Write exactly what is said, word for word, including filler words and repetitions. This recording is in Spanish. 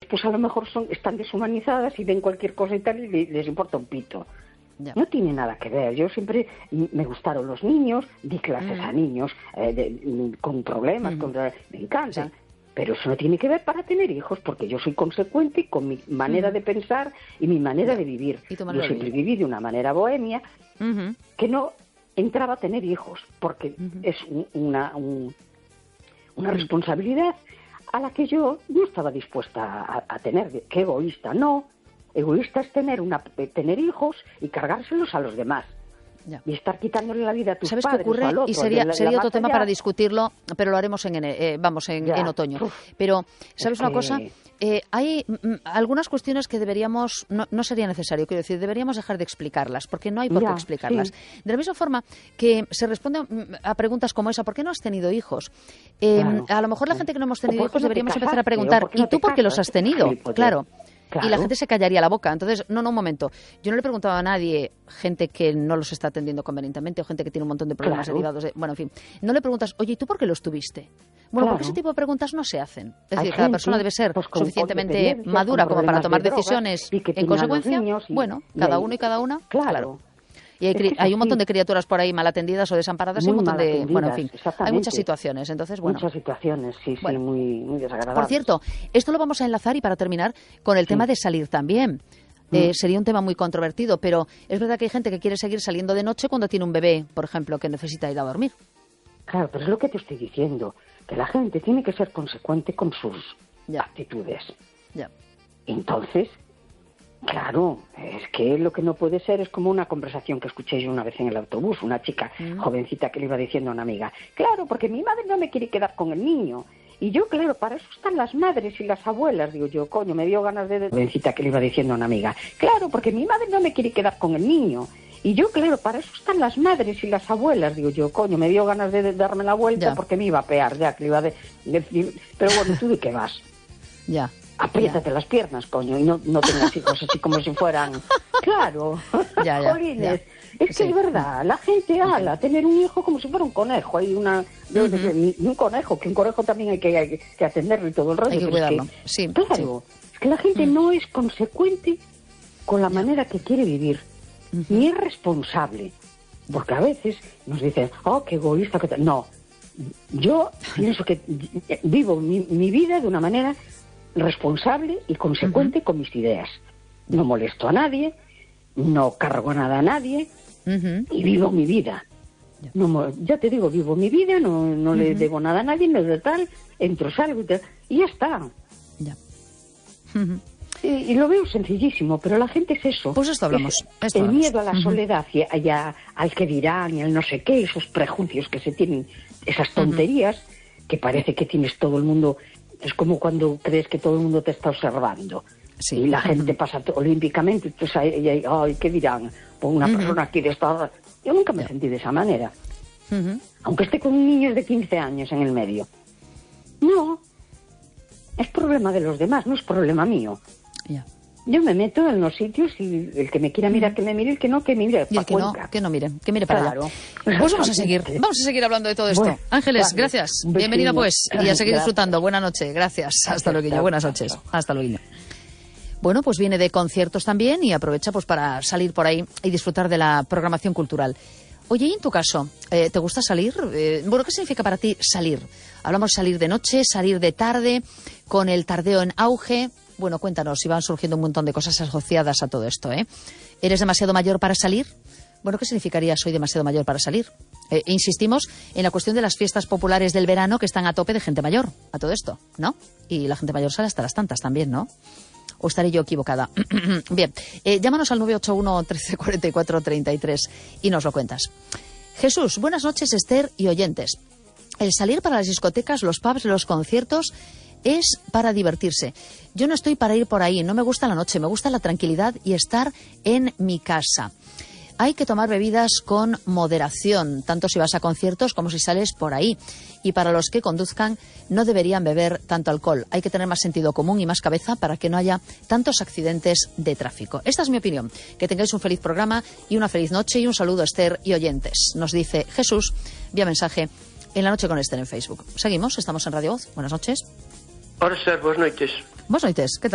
pues a lo mejor son están deshumanizadas y ven cualquier cosa y tal y les importa un pito. Ya. No tiene nada que ver. Yo siempre me gustaron los niños, di clases mm. a niños eh, de, con problemas, mm. con, me encantan. Sí. Pero eso no tiene que ver para tener hijos, porque yo soy consecuente con mi manera mm. de pensar y mi manera de vivir. Yo siempre viví de una manera bohemia mm-hmm. que no entraba a tener hijos, porque mm-hmm. es un, una, un, una mm. responsabilidad a la que yo no estaba dispuesta a, a tener. Qué egoísta, no. Egoísta es tener, una, tener hijos y cargárselos a los demás. Ya. Y estar quitándole la vida a tus ¿Sabes padres. Qué ocurre? Al otro, y sería, la, sería la otro tema allá. Para discutirlo, pero lo haremos en, eh, vamos, en, en otoño. Uf, pero, ¿sabes una que... cosa? Eh, hay m, algunas cuestiones que deberíamos, no, no sería necesario, quiero decir, deberíamos dejar de explicarlas, porque no hay por ya, qué explicarlas. Sí. De la misma forma que se responde a preguntas como esa, ¿por qué no has tenido hijos? Eh, claro. A lo mejor la gente que no hemos tenido hijos no deberíamos casaste, empezar a preguntar, ¿y tú por qué los has tenido? Claro. Claro. Y la gente se callaría la boca. Entonces, no, no, un momento. Yo no le preguntaba a nadie, gente que no los está atendiendo convenientemente o gente que tiene un montón de problemas claro. derivados de... Bueno, en fin. No le preguntas, oye, ¿y tú por qué los tuviste? Bueno, claro. porque ese tipo de preguntas no se hacen. Es decir, Hay cada gente, persona debe ser pues, suficientemente madura como para tomar de decisiones en consecuencia. Y, bueno, y cada ahí, uno y cada una. Claro. claro. Y hay, es hay un montón de criaturas por ahí mal atendidas o desamparadas y un montón de... Bueno, en fin, hay muchas situaciones. Entonces, bueno. Muchas situaciones, sí, sí, bueno. muy, muy desagradables. Por cierto, esto lo vamos a enlazar y para terminar con el sí. tema de salir también. Mm. Eh, sería un tema muy controvertido, pero es verdad que hay gente que quiere seguir saliendo de noche cuando tiene un bebé, por ejemplo, que necesita ir a dormir. Claro, pero es lo que te estoy diciendo, que la gente tiene que ser consecuente con sus ya. actitudes. Ya. Entonces... Claro, es que lo que no puede ser es como una conversación que escuché yo una vez en el autobús, una chica mm. jovencita que le iba diciendo a una amiga, claro, porque mi madre no me quiere quedar con el niño. Y yo, claro, para eso están las madres y las abuelas, digo yo, coño, me dio ganas de... Jovencita que le iba diciendo a una amiga, claro, porque mi madre no me quiere quedar con el niño. Y yo, claro, para eso están las madres y las abuelas, digo yo, coño, me dio ganas de darme la vuelta ya. porque me iba a pear, ya que le iba a de- decir, pero bueno, ¿tú de qué vas? Ya. Apriétate ya. las piernas, coño, y no, no tengas hijos así como si fueran... Claro, ya, ya, Jolines, ya. es que sí. es verdad, la gente ala, tener un hijo como si fuera un conejo, hay una... Uh-huh. Ni un conejo, que un conejo también hay que, hay que atenderlo y todo el rollo. Hay que cuidarlo, es que, sí. Claro, sí. es que la gente uh-huh. no es consecuente con la ya. manera que quiere vivir, uh-huh. ni es responsable, porque a veces nos dicen, oh, qué egoísta que... No, yo pienso que vivo mi, mi vida de una manera... responsable y consecuente uh-huh. con mis ideas. No molesto a nadie, no cargo nada a nadie uh-huh. y vivo mi vida. Yeah. No, ya te digo, vivo mi vida, no, no uh-huh. le debo nada a nadie, no de tal, entro, salgo y tal, y ya está. Yeah. Uh-huh. Y, y lo veo sencillísimo, pero la gente es eso. Pues esto hablamos. Es esto el hablamos. miedo a la uh-huh. soledad y, a, y a, al que dirán y al no sé qué, esos prejuicios que se tienen, esas tonterías uh-huh. que parece que tienes todo el mundo... Es como cuando crees que todo el mundo te está observando. Sí. Y la gente pasa t- olímpicamente, entonces hay, hay, ay, ¿qué dirán? Pues una uh-huh. persona aquí de esta... Yo nunca me yeah. sentí de esa manera. Uh-huh. Aunque esté con niños de quince años en el medio. No. Es problema de los demás, no es problema mío. Yeah. Yo me meto en los sitios y el que me quiera mirar, que me mire, el que no, que me mire. Y el que no, que no mire, que mire para claro. allá. Pues vamos a seguir, vamos a seguir hablando de todo esto. Bueno, Ángeles, vale. gracias. Bienvenida pues. Y a seguir gracias. disfrutando. Buenas noches, gracias. Hasta luego. Buenas noches. Hasta luego. Bueno, pues viene de conciertos también y aprovecha pues para salir por ahí y disfrutar de la programación cultural. Oye, y en tu caso, eh, ¿te gusta salir? Eh, bueno, ¿qué significa para ti salir? Hablamos salir de noche, salir de tarde, con el tardeo en auge. Bueno, cuéntanos, si van surgiendo un montón de cosas asociadas a todo esto, ¿eh? ¿Eres demasiado mayor para salir? Bueno, ¿qué significaría soy demasiado mayor para salir? Eh, insistimos en la cuestión de las fiestas populares del verano que están a tope de gente mayor, a todo esto, ¿no? Y la gente mayor sale hasta las tantas también, ¿no? ¿O estaré yo equivocada? Bien, eh, llámanos al nueve ocho uno, trece, cuarenta y cuatro, treinta y tres y nos lo cuentas. Jesús, buenas noches, Esther y oyentes. El salir para las discotecas, los pubs, los conciertos... es para divertirse. Yo no estoy para ir por ahí, no me gusta la noche, me gusta la tranquilidad y estar en mi casa. Hay que tomar bebidas con moderación, tanto si vas a conciertos como si sales por ahí. Y para los que conduzcan, no deberían beber tanto alcohol. Hay que tener más sentido común y más cabeza para que no haya tantos accidentes de tráfico. Esta es mi opinión. Que tengáis un feliz programa y una feliz noche y un saludo, Esther y oyentes. Nos dice Jesús vía mensaje en La Noche con Esther en Facebook. Seguimos, estamos en Radio Voz. Buenas noches. Ora, Ser, boas noites. Boas noites, que tal?